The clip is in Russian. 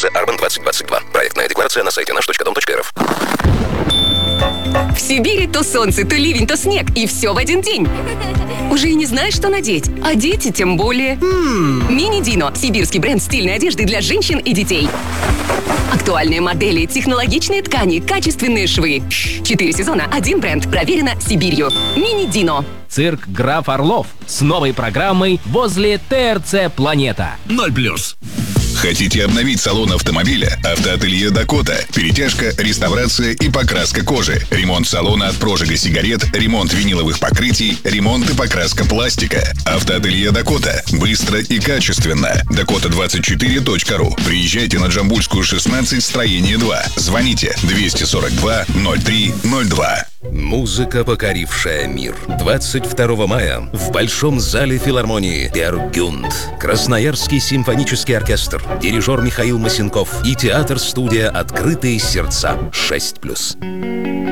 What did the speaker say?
улица Арбан, 2022. Проектная декларация на сайте наш.дом.рф. В Сибири то солнце, то ливень, то снег. И все в один день. Уже и не знаешь, что надеть. А дети тем более. Мини Дино. Сибирский бренд стильной одежды для женщин и детей. Актуальные модели, технологичные ткани, качественные швы. 4 сезона, 1 бренд. Проверено Сибирью. Мини Дино. Цирк «Граф Орлов» с новой программой возле ТРЦ «Планета». 0+. Хотите обновить салон автомобиля? Автоателье «Дакота». Перетяжка, реставрация и покраска кожи. Ремонт салона от прожига сигарет, ремонт виниловых покрытий, ремонт и покраска пластика. Автоателье «Дакота». Быстро и качественно. Dakota24.ru. Приезжайте на Джамбульскую, 16, строение 2. Звоните 242 03 02. Музыка, покорившая мир. 22 мая в Большом зале филармонии «Пергюнд». Красноярский симфонический оркестр, дирижер Михаил Масенков и театр-студия «Открытые сердца» 6+.